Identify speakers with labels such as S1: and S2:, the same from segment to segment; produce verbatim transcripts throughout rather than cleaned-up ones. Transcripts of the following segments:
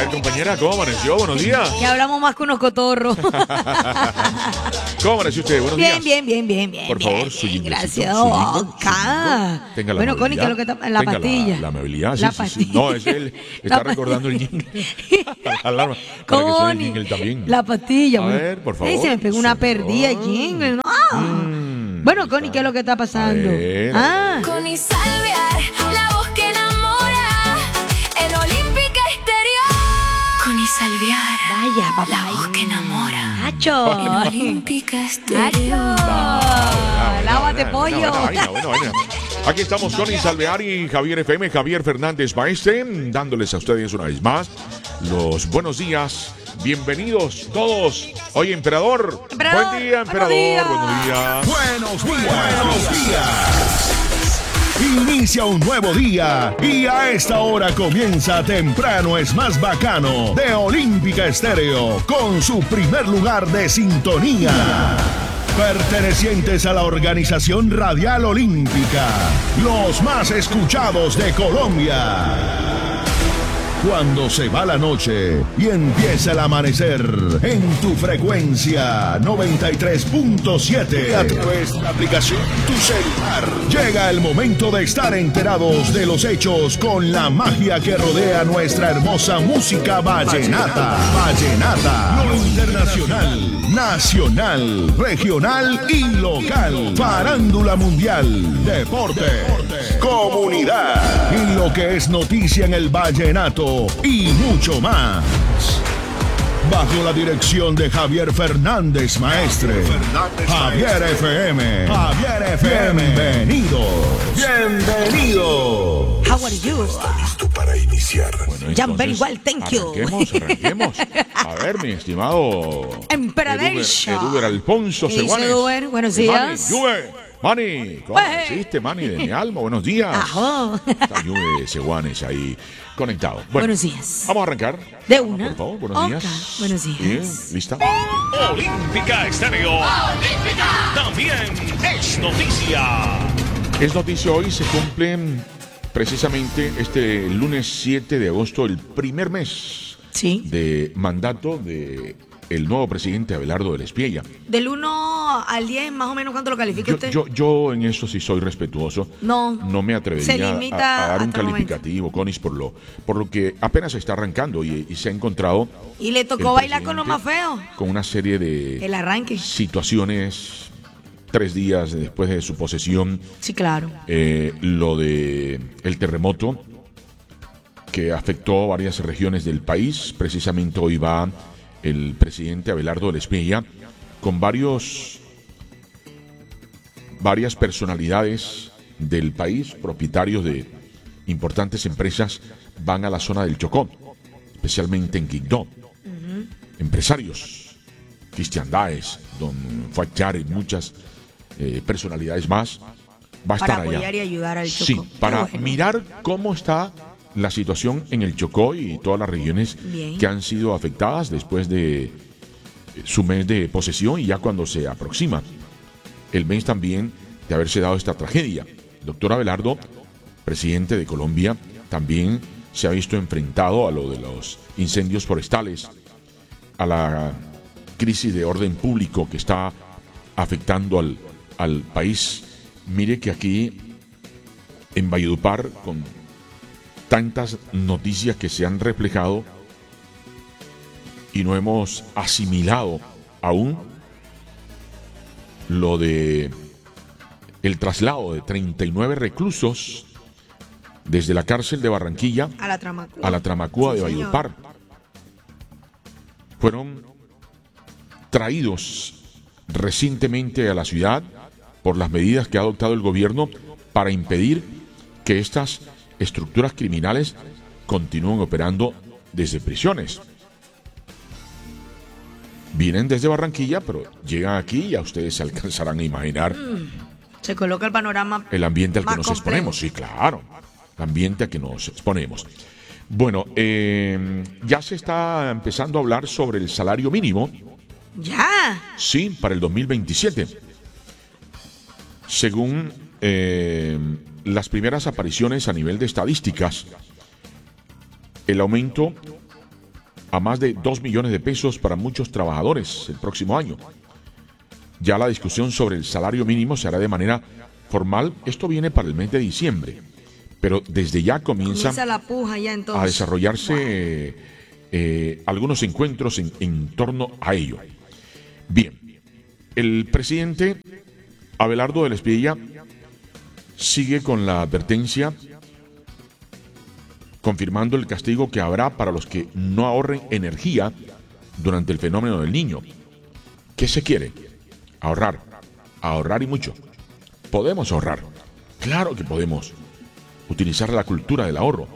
S1: tal, compañera? ¿Cómo amaneció? Buenos días.
S2: Que hablamos más que unos cotorros.
S1: ¿Cómo amaneció usted? Buenos
S2: bien,
S1: días.
S2: Bien, bien, bien, bien.
S1: Por
S2: bien,
S1: favor,
S2: bien,
S1: su jingle.
S2: Gracias.
S1: Su jingle,
S2: Oh,
S1: su
S2: acá.
S1: jingle. Tenga la
S2: Bueno, Connie, ¿qué es
S1: amabilidad.
S2: lo que está? La
S1: Tenga
S2: pastilla.
S1: La, la amabilidad, sí,
S2: La
S1: sí, sí.
S2: pastilla.
S1: No, es él. Está
S2: La
S1: recordando el jingle. La alarma. Para que suene el jingle también.
S2: La pastilla.
S1: A
S2: bueno.
S1: ver, por favor.
S2: Ey, se me pegó una
S1: Señor.
S2: perdida de jingle. No.
S1: Mm,
S2: Bueno, Connie, ¿qué es lo que está pasando?
S1: A ver, a
S2: ah.
S3: Connie Salviar, la voz que enamora, en Olímpica Exterior. Connie Salviar,
S2: Vaya, papá.
S3: la voz que enamora,
S2: Nacho.
S3: Olímpica
S2: Nacho.
S3: Exterior.
S2: Lávate, pollo.
S1: Buena vaina, buena vaina. Aquí estamos con Salvear y Javier F M, Javier Fernández Maestre, dándoles a ustedes una vez más los buenos días. Bienvenidos todos. Oye, emperador.
S2: Emperador,
S1: Buen día, emperador.
S2: buenos días.
S1: Buenos días.
S4: Buenos días. Buenos días. Inicia un nuevo día y a esta hora comienza Temprano es más bacano de Olímpica Estéreo con su primer lugar de sintonía. Pertenecientes a la organización Radial Olímpica, los más escuchados de Colombia. Cuando se va la noche y empieza el amanecer en tu frecuencia noventa y tres punto siete a través de la aplicación Tu Celular. Llega el momento de estar enterados de los hechos con la magia que rodea nuestra hermosa música vallenata. Vallenata. Lo internacional, nacional, regional y local. Farándula mundial, deporte, comunidad y lo que es noticia en el vallenato y mucho más. Bajo la dirección de Javier Fernández Maestre. Javier F M. Javier F M. Bienvenidos. Bienvenido.
S2: How are you?
S5: Listo para iniciar.
S1: Bueno,
S2: Ya, very
S1: entonces,
S2: well, thank you.
S1: Arranquemos, arranquemos. A ver, mi estimado
S2: Emperadesha.
S1: Eduber, Eduber Alfonso
S2: ¿Qué dice
S1: Seguanes.
S2: Eduber? Buenos
S1: Eh,
S2: días.
S1: Mani, Juve, Mani, ¿cómo
S2: Pues.
S1: hiciste, Mani, de mi alma? Buenos días.
S2: Ajá.
S1: Está Juve Seguanes ahí conectado. Bueno,
S2: Buenos días.
S1: Vamos a arrancar.
S2: De una.
S1: Por favor, buenos
S2: Ok,
S1: días.
S2: buenos días.
S1: Bien, ¿lista?
S6: Olímpica Estéreo. También es noticia.
S1: Es noticia hoy, se cumplen precisamente este lunes siete de agosto, el primer mes
S2: Sí.
S1: de mandato de el nuevo presidente Abelardo del Espiella.
S2: Del uno al diez, más o menos, ¿cuánto lo califica
S1: Yo,
S2: usted?
S1: yo, yo en eso sí soy respetuoso.
S2: No.
S1: No me atrevería
S2: Se
S1: a,
S2: limita
S1: a dar un
S2: hasta el momento.
S1: calificativo, Conis, por lo, por lo que apenas se está arrancando y, y se ha encontrado
S2: Y le tocó
S1: el
S2: bailar con lo más
S1: presidente
S2: feo.
S1: con una serie de
S2: El arranque.
S1: situaciones tres días después de su posesión.
S2: Sí, claro.
S1: Eh, lo de el terremoto que afectó varias regiones del país. Precisamente hoy va el presidente Abelardo del Espiella con varios varias personalidades del país, propietarios de importantes empresas, van a la zona del Chocó, especialmente en Quibdó. Uh-huh. Empresarios, Cristian Daes, don Fachar y muchas eh, personalidades más, va a
S2: Para
S1: estar allá.
S2: apoyar y ayudar al Chocó.
S1: Sí, para
S2: Qué bueno.
S1: mirar cómo está la situación en el Chocó y todas las regiones
S2: Bien.
S1: que han sido afectadas después de su mes de posesión y ya cuando se aproxima el mes también de haberse dado esta tragedia. Doctor Abelardo, presidente de Colombia, también se ha visto enfrentado a lo de los incendios forestales, a la crisis de orden público que está afectando al, al país. Mire que aquí en Valledupar, con tantas noticias que se han reflejado y no hemos asimilado aún lo de el traslado de treinta y nueve reclusos desde la cárcel de Barranquilla
S2: A la Tramacúa.
S1: a la Tramacúa
S2: Sí,
S1: de
S2: señor.
S1: Valledupar. Fueron traídos recientemente a la ciudad por las medidas que ha adoptado el gobierno para impedir que estas estructuras criminales continúen operando desde prisiones. Vienen desde Barranquilla, pero llegan aquí y ya ustedes se alcanzarán a imaginar
S2: Se coloca el panorama.
S1: el ambiente al que
S2: más
S1: nos
S2: complejo.
S1: exponemos. Sí, claro, el ambiente al que nos exponemos. Bueno, eh, ya se está empezando a hablar sobre el salario mínimo,
S2: Ya.
S1: sí, para el dos mil veintisiete. Según eh, las primeras apariciones a nivel de estadísticas, el aumento a más de dos millones de pesos para muchos trabajadores el próximo año. Ya la discusión sobre el salario mínimo se hará de manera formal. Esto viene para el mes de diciembre, pero desde ya comienza,
S2: Comienza la puja ya entonces.
S1: a desarrollarse eh, eh, algunos encuentros en, en torno a ello. Bien, el presidente Abelardo del Espriella sigue con la advertencia, confirmando el castigo que habrá para los que no ahorren energía durante el fenómeno del Niño. ¿Qué se quiere? Ahorrar, ahorrar y mucho. Podemos ahorrar, claro que podemos. Utilizar la cultura del ahorro.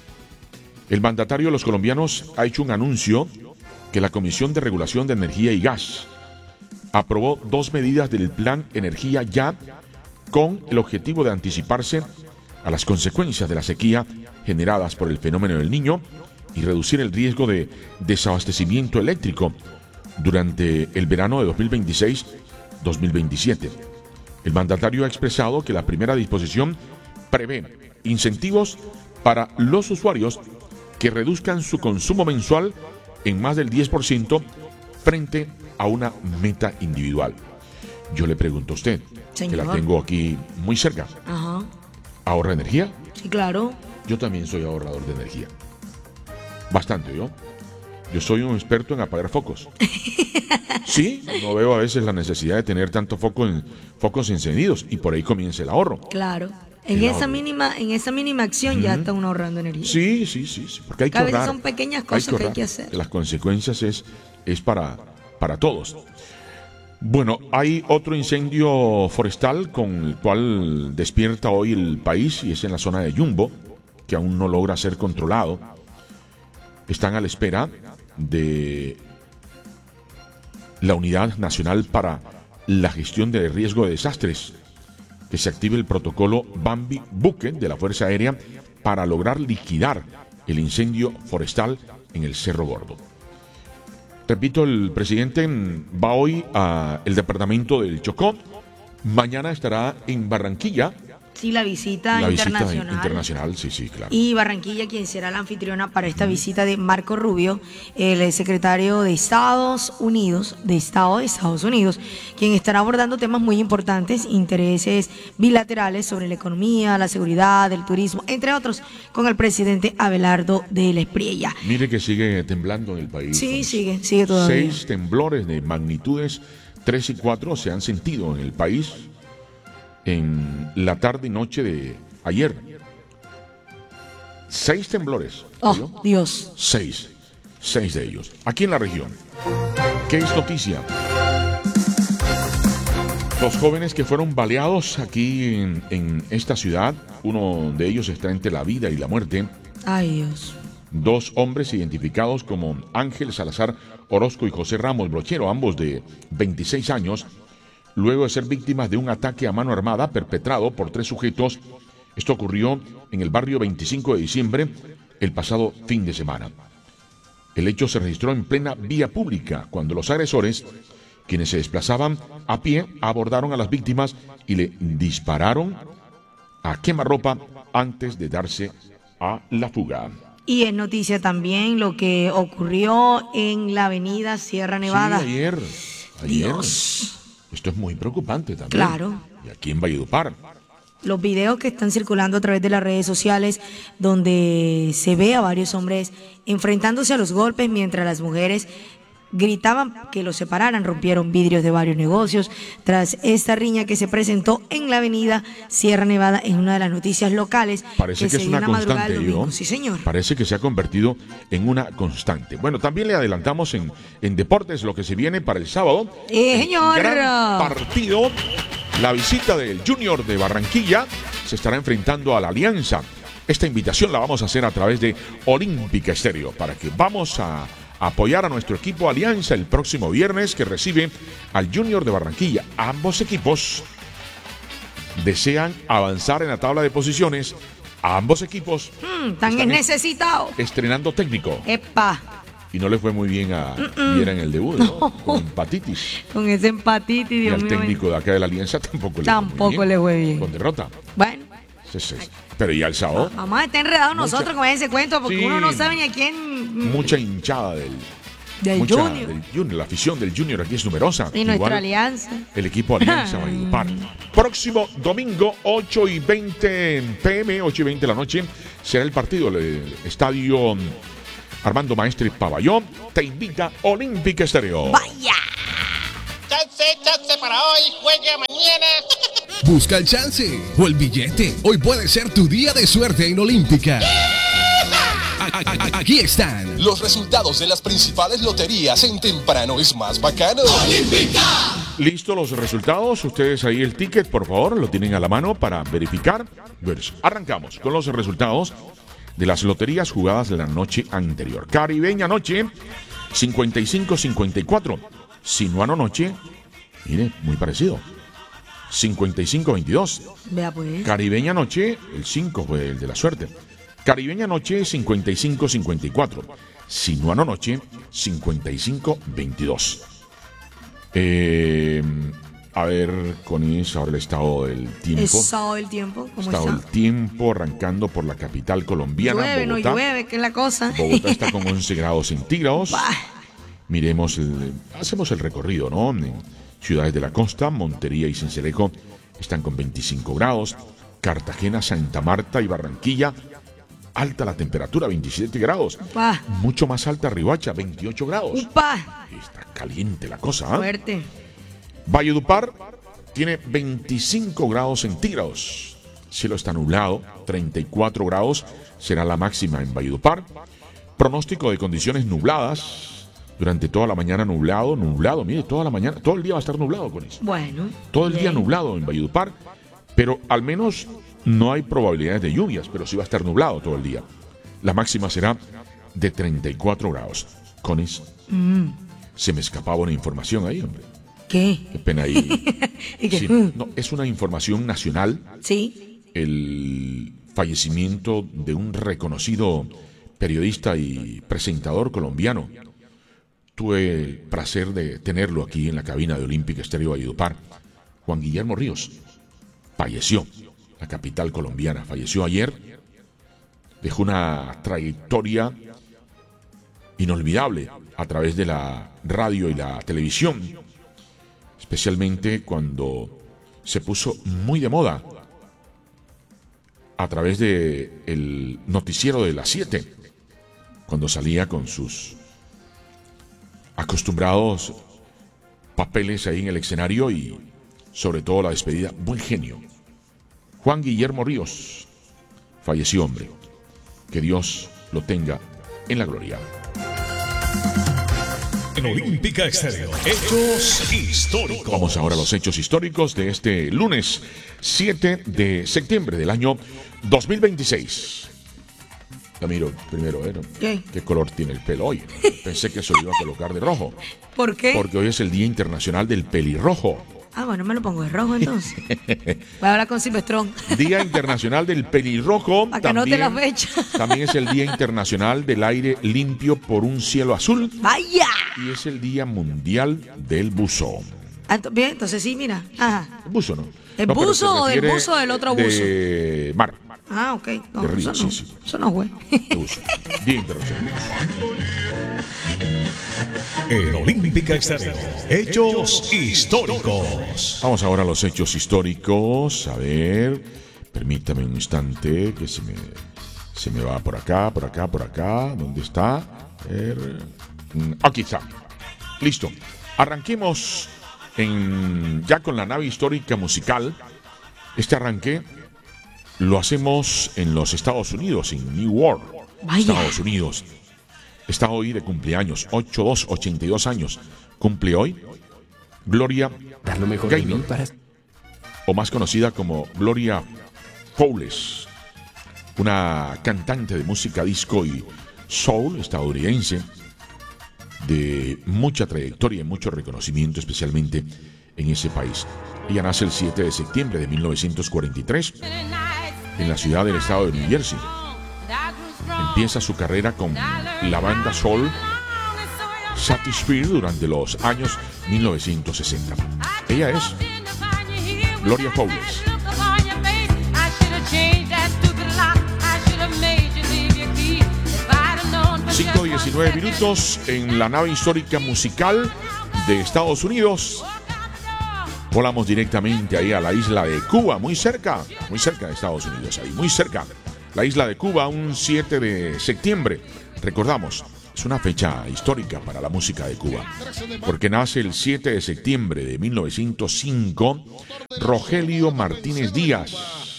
S1: El mandatario de los colombianos ha hecho un anuncio que la Comisión de Regulación de Energía y Gas aprobó dos medidas del Plan Energía Ya con el objetivo de anticiparse a las consecuencias de la sequía generadas por el fenómeno del Niño y reducir el riesgo de desabastecimiento eléctrico durante el verano de dos mil veintiséis dos mil veintisiete. El mandatario ha expresado que la primera disposición prevé incentivos para los usuarios que reduzcan su consumo mensual en más del diez por ciento frente a una meta individual. Yo le pregunto a usted,
S2: Señor.
S1: que la tengo aquí muy cerca,
S2: Ajá.
S1: ¿ahorra energía?
S2: Sí, claro.
S1: Yo también soy ahorrador de energía. Bastante, ¿yo? Yo soy un experto en apagar focos. Sí, no veo a veces la necesidad de tener tanto foco en, focos encendidos y por ahí comienza el ahorro.
S2: Claro. En
S1: El
S2: esa
S1: ahorro.
S2: mínima, en esa mínima acción ya está uno ahorrando energía.
S1: Sí, sí, sí, sí, porque hay que
S2: A veces
S1: ahorrar.
S2: son pequeñas cosas que hay
S1: ahorrar.
S2: que hacer.
S1: Las consecuencias es, es para, para todos. Bueno, hay otro incendio forestal con el cual despierta hoy el país y es en la zona de Yumbo, que aún no logra ser controlado. Están a la espera de la Unidad Nacional para la Gestión de Riesgo de Desastres, que se active el protocolo Bambi Buque de la Fuerza Aérea para lograr liquidar el incendio forestal en el Cerro Gordo. Repito, el presidente va hoy al departamento del Chocó, mañana estará en Barranquilla.
S2: Sí, la visita
S1: La
S2: internacional.
S1: visita internacional, sí, sí, claro.
S2: Y Barranquilla, quien será la anfitriona para esta visita de Marco Rubio, el secretario de Estados Unidos, de Estado de Estados Unidos, quien estará abordando temas muy importantes, intereses bilaterales sobre la economía, la seguridad, el turismo, entre otros, con el presidente Abelardo del Espriella.
S1: Mire que sigue temblando en el país.
S2: Sí, sigue, sigue todavía.
S1: Seis temblores de magnitudes tres y cuatro se han sentido en el país en la tarde y noche de ayer. Seis temblores. ¿oyó?
S2: Oh, Dios.
S1: Seis. Seis de ellos. Aquí en la región. ¿Qué es noticia? Los jóvenes que fueron baleados aquí en, en esta ciudad, uno de ellos está entre la vida y la muerte.
S2: Ay, Dios.
S1: Dos hombres identificados como Ángel Salazar Orozco y José Ramos Brochero, ambos de veintiséis años, luego de ser víctimas de un ataque a mano armada perpetrado por tres sujetos. Esto ocurrió en el barrio veinticinco de diciembre, el pasado fin de semana. El hecho se registró en plena vía pública, cuando los agresores, quienes se desplazaban a pie, abordaron a las víctimas y le dispararon a quemarropa antes de darse a la fuga.
S2: Y es noticia también lo que ocurrió en la avenida Sierra Nevada.
S1: Sí, ayer. Ayer.
S2: Dios.
S1: Esto es muy preocupante también.
S2: Claro.
S1: Y aquí en Valledupar.
S2: Los videos que están circulando a través de las redes sociales, donde se ve a varios hombres enfrentándose a los golpes mientras las mujeres gritaban que los separaran, rompieron vidrios de varios negocios tras esta riña que se presentó en la avenida Sierra Nevada, en una de las noticias locales.
S1: Parece que,
S2: se
S1: es
S2: dio
S1: una
S2: en la madrugada
S1: constante,
S2: del domingo.
S1: ¿yo?
S2: Sí, señor.
S1: Parece que se ha convertido en una constante. Bueno, también le adelantamos en, en deportes lo que se viene para el sábado.
S2: Eh, señor.
S1: Gran partido. La visita del Junior de Barranquilla se estará enfrentando a la Alianza. Esta invitación la vamos a hacer a través de Olímpica Estéreo para que vamos a apoyar a nuestro equipo Alianza el próximo viernes, que recibe al Junior de Barranquilla. Ambos equipos desean avanzar en la tabla de posiciones. Ambos equipos
S2: Mm, tan
S1: están
S2: necesitados.
S1: estrenando técnico
S2: Epa,
S1: y no le fue muy bien a Viera en el debut, ¿no? Con hepatitis.
S2: con ese empatitis,
S1: Y
S2: Dios
S1: al
S2: mío.
S1: técnico de acá de la Alianza tampoco le
S2: Tampoco
S1: fue muy bien.
S2: le fue bien.
S1: Con derrota.
S2: Bueno,
S1: Sí, sí. Pero ya el sábado.
S2: Vamos a estar enredados
S1: Mucha-
S2: nosotros con ese cuento porque
S1: Sí.
S2: uno no sabe ni a quién.
S1: Mucha hinchada del,
S2: Del
S1: mucha
S2: Junior.
S1: del Junior. La afición del Junior aquí es numerosa.
S2: Y nuestra
S1: Igual
S2: alianza.
S1: el equipo Alianza Valledupar. Próximo domingo, ocho y veinte P M, ocho y veinte de la noche, será el partido del estadio Armando Maestre Pabellón. Te invita Olímpica Estéreo.
S2: ¡Vaya!
S7: Chance, chance para hoy, juegue mañana.
S8: Busca el chance o el billete. Hoy puede ser tu día de suerte en Olímpica. A- a- a- Aquí están los resultados de las principales loterías en Temprano es más bacano.
S1: Listo los resultados. Ustedes ahí el ticket, por favor, lo tienen a la mano para verificar. Pues arrancamos con los resultados de las loterías jugadas la noche anterior. Caribeña Noche, cincuenta y cinco cincuenta y cuatro. Sinuano Noche, mire, muy parecido. cincuenta y cinco veintidós.
S2: Vea pues.
S1: Caribeña Noche, el cinco fue el de la suerte. Caribeña Noche, cincuenta y cinco cincuenta y cuatro. Sinuano Noche, cincuenta y cinco veintidós. Eh, a ver, Conis, ahora el estado del tiempo.
S2: Eso el tiempo, ¿cómo
S1: Estado del
S2: está?
S1: tiempo, arrancando por la capital colombiana,
S2: Llueve, no
S1: Bogotá.
S2: llueve, ¿qué es la cosa?
S1: Bogotá está con once grados centígrados.
S2: Bah.
S1: Miremos, el- hacemos el recorrido, ¿no? En ciudades de la costa, Montería y Sincelejo están con veinticinco grados. Cartagena, Santa Marta y Barranquilla, alta la temperatura, veintisiete grados.
S2: Upa.
S1: Mucho más alta Riohacha, veintiocho grados.
S2: Upa.
S1: Está caliente la cosa, ¿ah?
S2: Fuerte.
S1: Valledupar tiene veinticinco grados centígrados. Cielo está nublado, treinta y cuatro grados será la máxima en Valledupar. Pronóstico de condiciones nubladas. Durante toda la mañana nublado, nublado, mire, toda la mañana, todo el día va a estar nublado con eso.
S2: Bueno.
S1: Todo el día
S2: bien.
S1: nublado en Valledupar, pero al menos no hay probabilidades de lluvias, pero sí va a estar nublado todo el día. La máxima será de treinta y cuatro grados. Conis,
S2: Mm.
S1: se me escapaba una información ahí, hombre.
S2: ¿Qué?
S1: Qué pena ahí.
S2: ¿Y qué?
S1: Sí,
S2: Mm.
S1: no, es una información nacional.
S2: Sí.
S1: El fallecimiento de un reconocido periodista y presentador colombiano. Tuve el placer de tenerlo aquí en la cabina de Olímpica Estéreo Valledupar. Juan Guillermo Ríos falleció, la capital colombiana. Falleció ayer. Dejó una trayectoria inolvidable a través de la radio y la televisión, especialmente cuando se puso muy de moda a través de el noticiero de las siete, cuando salía con sus acostumbrados papeles ahí en el escenario y sobre todo la despedida. Buen genio. Juan Guillermo Ríos falleció, hombre. Que Dios lo tenga en la gloria.
S6: En Olímpica Estéreo, hechos históricos.
S1: Vamos ahora a los hechos históricos de este lunes siete de septiembre del año dos mil veintiséis. La miro primero, ¿eh?
S2: ¿Qué?
S1: ¿Qué color tiene el pelo hoy? Pensé que se lo iba a colocar de rojo,
S2: ¿Por qué?
S1: porque hoy es el Día Internacional del Pelirrojo.
S2: Ah, bueno, me lo pongo de rojo entonces. Voy a hablar con Silvestrón.
S1: Día Internacional del Pelirrojo.
S2: Para que anote la fecha.
S1: También es el Día Internacional del Aire Limpio por un Cielo Azul.
S2: ¡Vaya!
S1: Y es el Día Mundial del Buzo.
S2: Ah, ento- Bien, entonces sí, mira. Ajá.
S1: ¿El buzo no?
S2: ¿El
S1: No, pero
S2: buzo
S1: se
S2: o del
S1: refiere
S2: buzo del otro
S1: de mar.
S2: Ah, ok. No,
S1: De río,
S2: eso no.
S1: sí, sí.
S2: Eso no fue.
S1: De buzo. Día Internacional.
S6: En Olímpica Estéreo, hechos históricos.
S1: Vamos ahora a los hechos históricos. A ver, permítame un instante que se me, se me va por acá, por acá, por acá. ¿Dónde está? A ver. Mm, Aquí está. Listo. Arranquemos en, ya con la nave histórica musical. Este arranque lo hacemos en los Estados Unidos, en New York,
S2: Vaya.
S1: Estados Unidos. Está hoy de cumpleaños, ocho dos, ochenta y dos años. Cumple hoy Gloria
S9: Dar lo mejor de mí
S1: Gaynor,
S9: para...
S1: o más conocida como Gloria Fowles, una cantante de música disco y soul estadounidense de mucha trayectoria y mucho reconocimiento, especialmente en ese país. Ella nace el siete de septiembre de mil novecientos cuarenta y tres en la ciudad del estado de New Jersey. Empieza su carrera con la banda soul Satisfied durante los años mil novecientos sesenta. Ella es Gloria Fowles. cinco diecinueve minutos en la nave histórica musical de Estados Unidos. Volamos directamente ahí a la isla de Cuba, muy cerca, muy cerca de Estados Unidos, ahí, muy cerca. La isla de Cuba, un siete de septiembre. Recordamos, es una fecha histórica para la música de Cuba, porque nace el siete de septiembre de mil novecientos cinco Rogelio Martínez Díaz.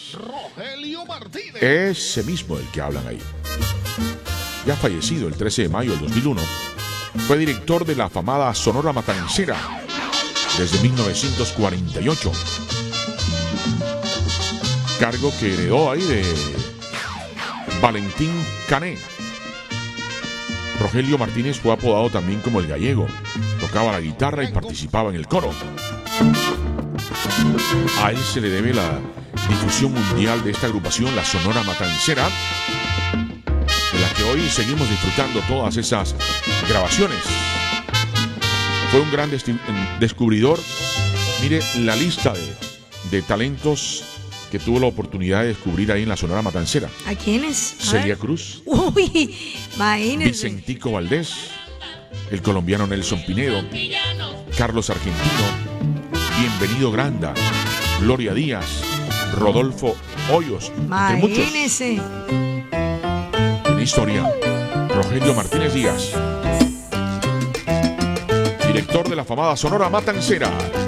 S1: Ese mismo del que hablan ahí. Ya fallecido el trece de mayo del dos mil uno, fue director de la afamada Sonora Matancera desde mil novecientos cuarenta y ocho. Cargo que heredó ahí de Valentín Cané. Rogelio Martínez fue apodado también como el Gallego. Tocaba la guitarra y participaba en el coro. A él se le debe la difusión mundial de esta agrupación, la Sonora Matancera, de la que hoy seguimos disfrutando todas esas grabaciones. Fue un gran descubridor. Mire la lista de, de talentos que tuvo la oportunidad de descubrir ahí en la Sonora Matancera.
S2: ¿A quiénes? A
S1: Celia
S2: ver.
S1: Cruz.
S2: Uy, imagínense.
S1: Vicentico Valdés, el colombiano Nelson Pinedo, Carlos Argentino, Bienvenido Granda, Gloria Díaz, Rodolfo Hoyos, entre muchos.
S2: Imagínense.
S1: En historia, Rogelio Martínez Díaz, director de la afamada Sonora Matancera.